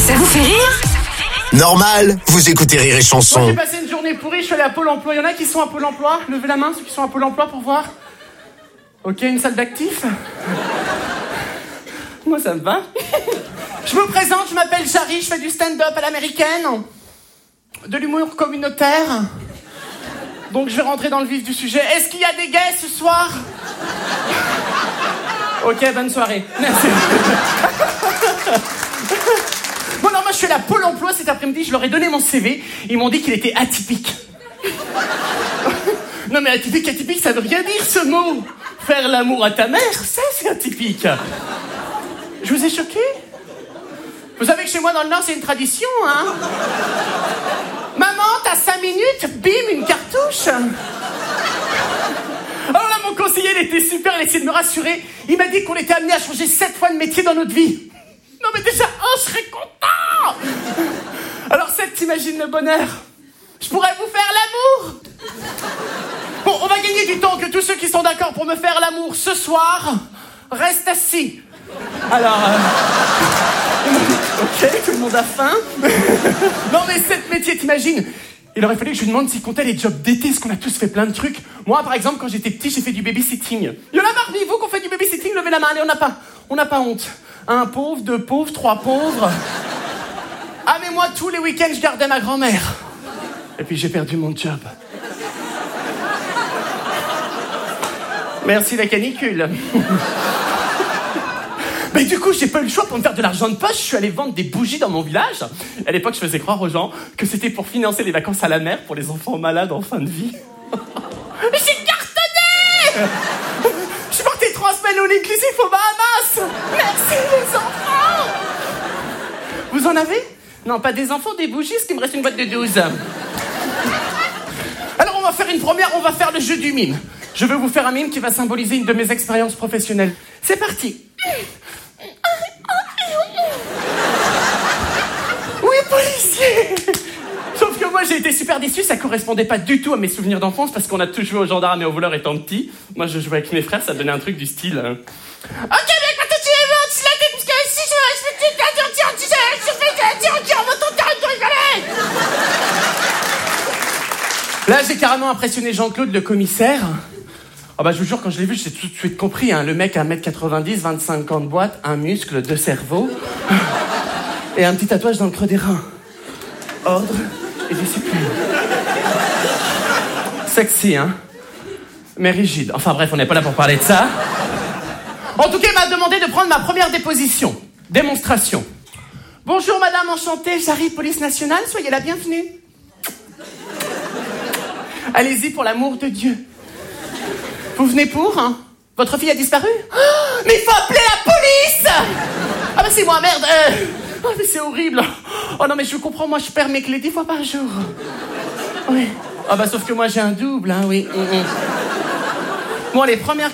Ça vous fait rire? Normal, vous écoutez Rire et Chanson. Moi, j'ai passé une journée pourrie, je suis allé à Pôle emploi. Il y en a qui sont à Pôle emploi? Levez la main, ceux qui sont à Pôle emploi pour voir. Ok, une salle d'actifs. Moi, ça me va. Je me présente, je m'appelle Jarry, je fais du stand-up à l'américaine. De l'humour communautaire. Donc, je vais rentrer dans le vif du sujet. Est-ce qu'il y a des gays ce soir? Ok, bonne soirée. Merci. Bon, alors moi, je suis allé à Pôle emploi cet après-midi, je leur ai donné mon CV. Ils m'ont dit qu'il était atypique. Non, mais atypique, ça veut rien dire, ce mot. Faire l'amour à ta mère, ça, c'est atypique. Je vous ai choqué? Vous savez que chez moi, dans le Nord, c'est une tradition, hein? Maman, t'as 5 minutes, bim, une cartouche. Alors là, mon conseiller, il était super, il essayait de me rassurer. Il m'a dit qu'on était amené à changer 7 fois de métier dans notre vie. Non, mais déjà, je serais content. Alors 7, t'imagines le bonheur? Je pourrais vous faire l'amour. Bon, on va gagner du temps, que tous ceux qui sont d'accord pour me faire l'amour ce soir restent assis. Alors, ok, tout le monde a faim. Non, mais 7 métiers, t'imagines? Il aurait fallu que je lui demande s'il comptait les jobs d'été, parce qu'on a tous fait plein de trucs. Moi, par exemple, quand j'étais petit, j'ai fait du babysitting. Il y en a parmi vous qu'on fait du babysitting, levez la main, allez, on n'a pas honte. 1 pauvre, 2 pauvres, 3 pauvres. Ah, mais moi, tous les week-ends, je gardais ma grand-mère. Et puis, j'ai perdu mon job. Merci la canicule. Mais du coup, j'ai pas eu le choix pour me faire de l'argent de poche. Je suis allé vendre des bougies dans mon village. À l'époque, je faisais croire aux gens que c'était pour financer les vacances à la mer pour les enfants malades en fin de vie. J'ai cartonné! Je suis partie 3 semaines au inclusif aux Bahamas. Merci les enfants. Vous en avez? Non, pas des enfants, des bougies, parce qu'il me reste une boîte de 12. Alors, on va faire une première, on va faire le jeu du mime. Je veux vous faire un mime qui va symboliser une de mes expériences professionnelles. C'est parti. Oui, policier. Sauf que moi, j'ai été super déçu, ça correspondait pas du tout à mes souvenirs d'enfance, parce qu'on a tous joué aux gendarmes et aux voleurs étant petits. Moi, je jouais avec mes frères, ça donnait un truc du style... Ok, mais quand tu es mort, tu l'as dit, parce que si je respecte Là, j'ai carrément impressionné Jean-Claude, le commissaire. Ah bah, je vous jure, quand je l'ai vu, j'ai tout de suite compris, hein. Le mec, 1m90, 25 ans de boîte, un muscle, 2 cerveaux, et un petit tatouage dans le creux des reins. Ordre et discipline. Sexy, hein? Mais rigide. Enfin bref, on n'est pas là pour parler de ça. En tout cas, il m'a demandé de prendre ma première déposition. Démonstration. Bonjour madame, enchantée, Jarry, police nationale, soyez la bienvenue. Allez-y pour l'amour de Dieu. Vous venez pour, hein? Votre fille a disparu? Oh, mais il faut appeler la police! Ah bah c'est moi, merde. Oh mais c'est horrible. Oh non mais je comprends, moi je perds mes clés 10 fois par jour. Oui. Ah bah sauf que moi j'ai un double, hein, oui. Bon, les premières